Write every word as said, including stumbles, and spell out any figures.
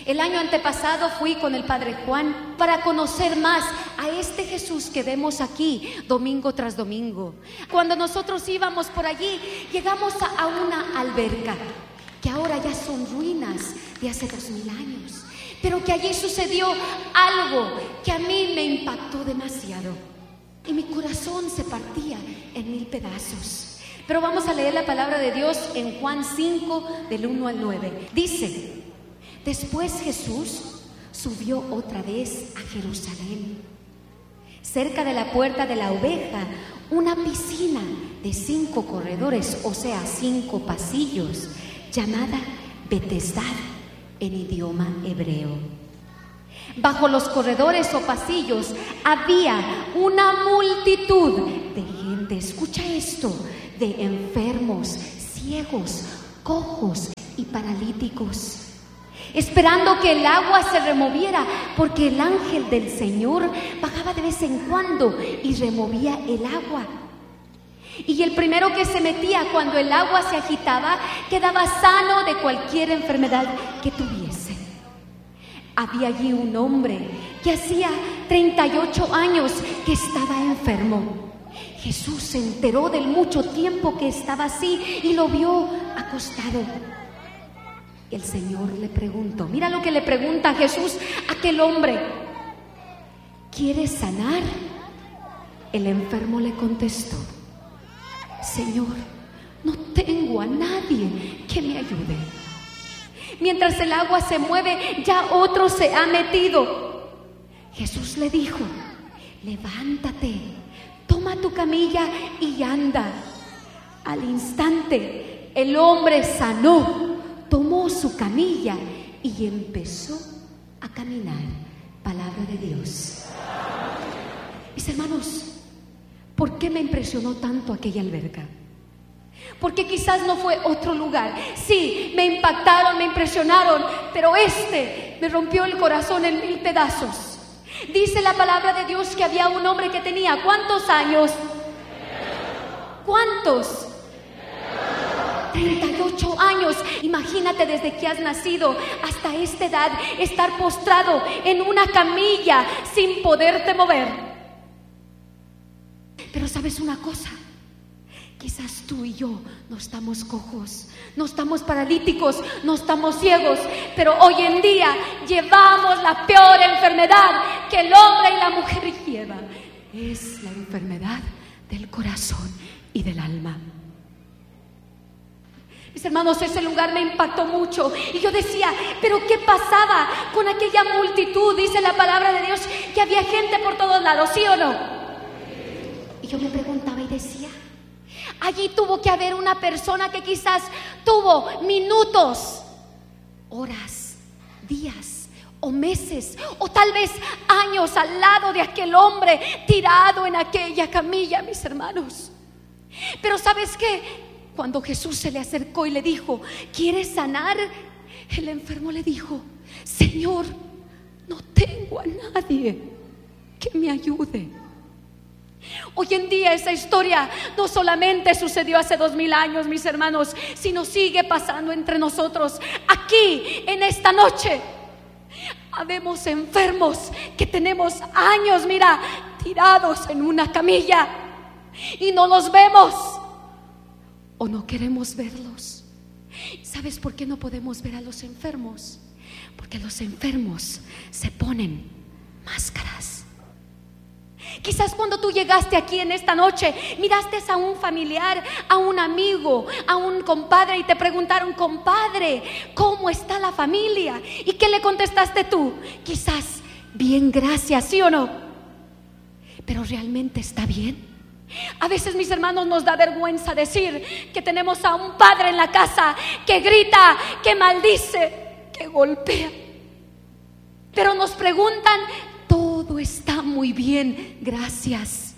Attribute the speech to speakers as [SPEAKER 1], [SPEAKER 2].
[SPEAKER 1] El año antepasado fui con el Padre Juan para conocer más a este Jesús que vemos aquí domingo tras domingo. Cuando nosotros íbamos por allí, llegamos a, a una alberca que ahora ya son ruinas de hace dos mil años, pero que allí sucedió algo que a mí me impactó demasiado y mi corazón se partía en mil pedazos. Pero vamos a leer la palabra de Dios en Juan cinco, del uno al nueve. Dice: después Jesús subió otra vez a Jerusalén. Cerca de la puerta de la oveja, una piscina de cinco corredores, o sea, cinco pasillos, llamada Betesda en idioma hebreo. Bajo los corredores o pasillos había una multitud de gente, escucha esto, de enfermos, ciegos, cojos y paralíticos, esperando que el agua se removiera, porque el ángel del Señor bajaba de vez en cuando y removía el agua. Y el primero que se metía cuando el agua se agitaba quedaba sano de cualquier enfermedad que tuviese. Había allí un hombre que hacía treinta y ocho años que estaba enfermo. Jesús se enteró del mucho tiempo que estaba así y lo vio acostado. El Señor le preguntó, mira lo que le pregunta Jesús a aquel hombre: ¿quieres sanar? El enfermo le contestó: Señor, no tengo a nadie que me ayude. Mientras el agua se mueve, ya otro se ha metido. Jesús le dijo: levántate, toma tu camilla y anda. Al instante, el hombre sanó, tomó su camilla y empezó a caminar. Palabra de Dios. Mis hermanos, ¿por qué me impresionó tanto aquella alberca? Porque quizás no fue otro lugar. Sí, me impactaron, me impresionaron, pero este me rompió el corazón en mil pedazos. Dice la palabra de Dios que había un hombre que tenía ¿cuántos años? ¿Cuántos? treinta y ocho años. Imagínate, desde que has nacido hasta esta edad, estar postrado en una camilla sin poderte mover. Pero ¿sabes una cosa? Quizás tú y yo no estamos cojos, no estamos paralíticos, no estamos ciegos, pero hoy en día llevamos la peor enfermedad que el hombre y la mujer lleva. Es la enfermedad del corazón y del alma. Mis hermanos, ese lugar me impactó mucho y yo decía, ¿pero qué pasaba con aquella multitud? Dice la palabra de Dios que había gente por todos lados, ¿sí o no? Y yo me preguntaba y decía, allí tuvo que haber una persona que quizás tuvo minutos, horas, días o meses o tal vez años al lado de aquel hombre tirado en aquella camilla, mis hermanos. Pero ¿sabes qué? Cuando Jesús se le acercó y le dijo, ¿quieres sanar? El enfermo le dijo, Señor, no tengo a nadie que me ayude. Hoy en día esa historia no solamente sucedió hace dos mil años, mis hermanos, sino sigue pasando entre nosotros. Aquí, en esta noche, habemos enfermos que tenemos años, mira, tirados en una camilla y no los vemos o no queremos verlos. ¿Sabes por qué no podemos ver a los enfermos? Porque los enfermos se ponen máscaras. Quizás cuando tú llegaste aquí en esta noche, miraste a un familiar, a un amigo, a un compadre y te preguntaron, compadre, ¿cómo está la familia? ¿Y qué le contestaste tú? Quizás, bien, gracias, ¿sí o no? Pero ¿realmente está bien? A veces, mis hermanos, nos da vergüenza decir que tenemos a un padre en la casa que grita, que maldice, que golpea. Pero nos preguntan, todo está muy bien, gracias.